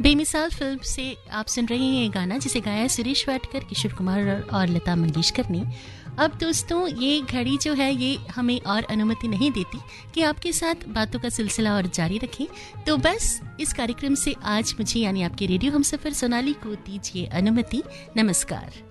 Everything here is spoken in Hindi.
बेमिसाल फिल्म से आप सुन रहे हैं ये गाना जिसे गाया है सुरेश वाडकर, किशोर कुमार और लता मंगेशकर ने। अब दोस्तों ये घड़ी जो है ये हमें और अनुमति नहीं देती कि आपके साथ बातों का सिलसिला और जारी रखें, तो बस इस कार्यक्रम से आज मुझे यानी आपके रेडियो हमसफर सोनाली को दीजिए अनुमति। नमस्कार।